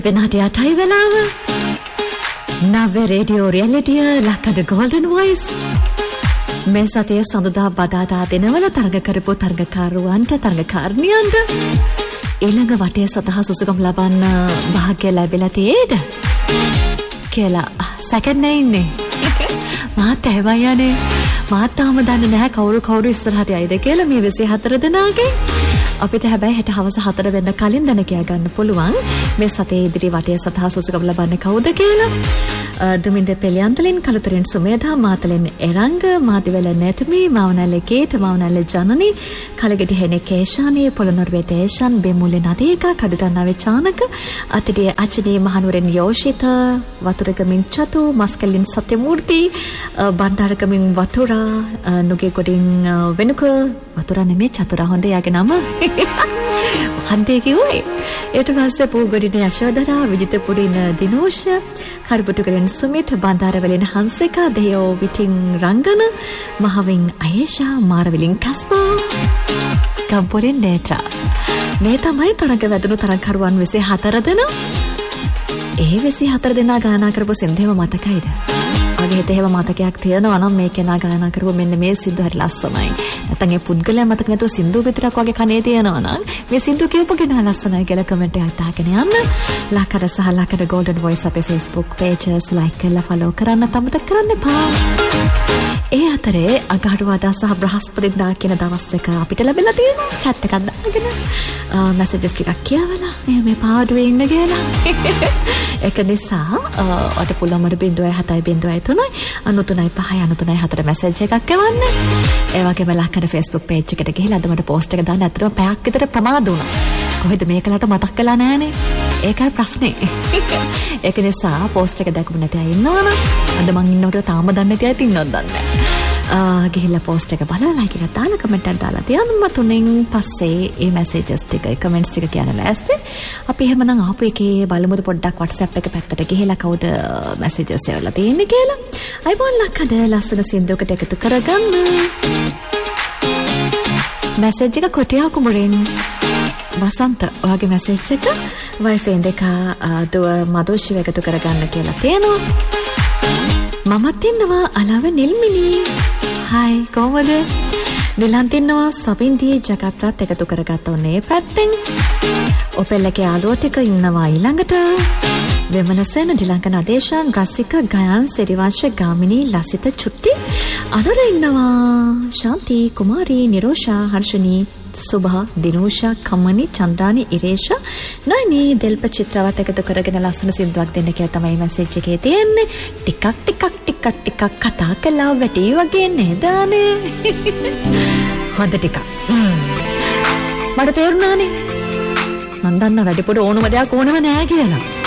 Benadiatai Velava Nave Radio Reality Lakada Golden Voice Mesate Sanduda Badada Denavela Targa Karipo Targa Karuanta Targa Karnianda Ilanga Vate Sataha Susukam Labana Bahake Lability Eda Kela second name Mata Evayane Mata Madana Kauru Sarhati Ida Kela me Visi Hataranage අපිට හැබැයි හෙට හවස 4 වෙන්න කලින් දැන කියා ගන්න පුළුවන් මේ සතේ ඉදිරි වටේ සතහ සුසුකම් ලබන්නේ කවුද කියලා දුමින්ද පෙලියන්තලින් කලතරින් සුමේධා මාතලෙන් එරංග මාදිවල නැතුමි මවනල්ලේ කේත මවනල්ලේ ජනනි කලගෙඩි හෙනේ කේශානී පොළොන්නරුවේ තේෂන් බෙමුලේ නදීක කඩතන්නාවේ චානක අතිරිය අචිනී මහනුවරෙන් යෝෂිත වතුරගමින් චතු මස්කලින් සත්‍යමූර්ති බණ්ඩාරගමින් වතුරා නුගේ ගොඩින් වෙනුක වතුරා නෙමේ චතුරා හොඳ යාගේ නම කන්දේ කිව්වේ ඊට පස්සේ පූගොඩින යශෝදරා විජිතපුරින දිනෝෂ කරපුටුකරෙන් සුමිත් බන්දාරවලින් හංසිකා දෙයෝ විටින් රංගන මහවින් අයේෂා මාරවලින් කස්පා කම්පොරෙන් නේත්‍රා මේ තමයි තරඟ වැදුණු තරඟකරුවන් 24 දෙනා ඒ 24 දෙනා ගායනා කරපු සින්දේව මතකයිද අගේ හිතේ හැම මතකයක් තියෙනවා නම් මේ කෙනා ගායනා කරපු මෙන්න මේ සින්දු හරි ලස්සනයි නැත්නම් ඒ පුද්ගලයා මතක නැතුව සින්දු විතරක් වගේ කනේ තියෙනවා නම් මේ සින්දු කියපු කෙනා ලස්සනයි කියලා කමෙන්ට් එකක් දාගෙන යන්න ලකඩ සහ ලකඩ Golden Voice අපේ Facebook pages like කරලා follow කරන්න අමතක කරන්න එපා ඒ අතරේ අගහරුවාදා සහ බ්‍රහස්පතින්දා කියන දවස් දෙක අපිට ලැබිලා තියෙනවා chat එකක් දාගෙන messages ටිකක් කියවලා මේ පාඩුවේ ඉන්න කියලා ඒක නිසා ඔට පුළුවන් මට 0.7.3 93.5 message එකක් එවන්න ඒ වගේම ලකඩ Facebook page එකට ගිහලා අද මට post එක දාන්න අතරම පැයක් විතර ප්‍රමාද වුණා කොහෙද මේකලට මතක් කළා නෑනේ ඒකයි ප්‍රශ්නේ ඒක නිසා post එක දැකපු නැති අය ඉන්නවනම් අද මං ඉන්නකොට තාම දන්නේ නැති අය ඉන්නවද දන්නේ නැහැ ගිහිල්ලා post එක බලලා like එකක් දාලා comment එකක් දාලා තියන්න තුනෙන් පස්සේ මේ messages ටික comments ටික කියන්න ලෑස්ති අපි එහෙමනම් ආපු එකේ බලමුද පොඩ්ඩක් WhatsApp එක පැත්තට ගිහිල්ලා කවුද messages එවලා තියෙන්නේ කියලා අයිබෝන් ලකඩ ලස්සන සින්දුවකට එකතු කරගන්න message එක කොටියා කුමරෙන් වසන්ත ඔයාගේ message එක wifi දෙක දුව මදුෂි එකතු කරගන්න කියලා තියෙනවා මමත් ඉන්නවා අලව නිල්මිනි හයි කොහමද නිලන්ත ඉන්නවා සබින්දී ජගත්රත් එකතු කරගත්තා උනේ පැත්තෙන් ඔපෙල්ලගේ යාළුවෝ ටික ඉන්නවා ඊළඟට වෙමනසෙන් ඩිලංකන ආදේශන් රසික ගයන් සිරිවංශ ගාමිනී ලසිත චුට්ටි අනුර ඉන්නවා ශාන්ති කුමාරී නිරෝෂා හර්ෂණී සුභා දිනෝෂා කමනි චන්ද්‍රානි ඉරේෂා නයිනි දෙල්ප චිත්‍රවත් එකතු කරගෙන ලස්සන සින්දුවක් දෙන්න කියලා තමයි මැසේජ් එකේ තියෙන්නේ ටිකක් කතා කළා වැටි වගේ නේදානේ හොඳ ටිකක් මට තේරුණානේ මන් දන්න වැඩිපුර ඕනම දෙයක් ඕනම නෑ කියලා